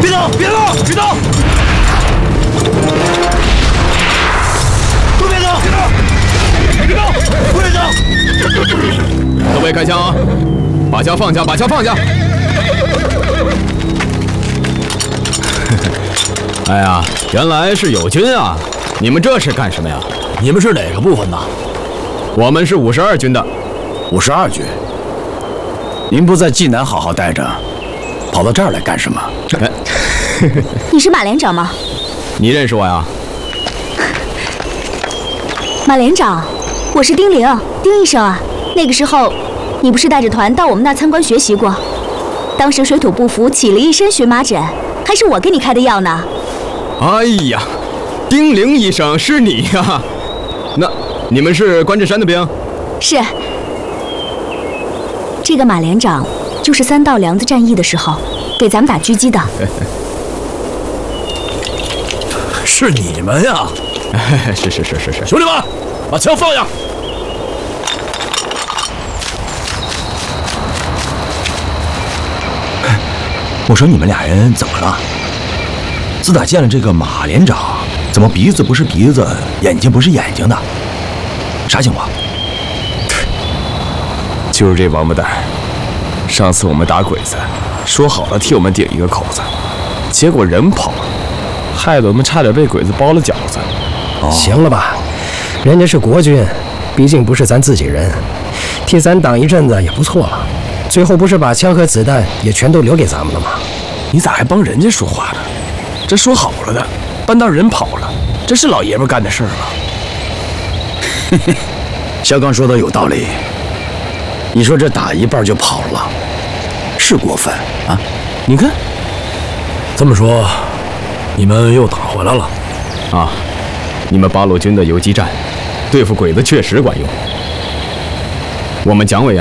别动！别动！别动！都别动！别动！别动！不许动！ 各位开枪啊！把枪放下！把枪放下！哎呀，原来是友军啊！你们这是干什么呀？ 你们是哪个部分的？ 我们是52军的。 52军。您不在济南好好待着，跑到这儿来干什么？ 你是马连长吗？ 你认识我呀？ 马连长，我是丁玲，丁医生啊。那个时候，你不是带着团到我们那儿参观学习过？当时水土不服，起了一身荨麻疹，还是我给你开的药呢。 哎呀，丁玲医生是你呀？那你们是关志山的兵？ 是。这个马连长就是3道梁子战役的时候给咱们打狙击的。 是你们呀？ 是， 兄弟们，把枪放下！我说你们俩人怎么了？自打见了这个马连长，怎么鼻子不是鼻子，眼睛不是眼睛的？啥情况？ 就是这王八蛋，上次我们打鬼子，说好了替我们顶一个口子，结果人跑了，害得我们差点被鬼子包了饺子。 行了吧，人家是国军，毕竟不是咱自己人，替咱挡一阵子也不错了。最后不是把枪和子弹也全都留给咱们了吗？ 你咋还帮人家说话呢？这说好了的，搬到人跑了，这是老爷们干的事儿吗？ 小刚说的有道理。你说这打一半就跑了，是过分啊？ 你看， 这么说，你们又打回来了啊？你们八路军的游击战，对付鬼子确实管用。我们蒋委员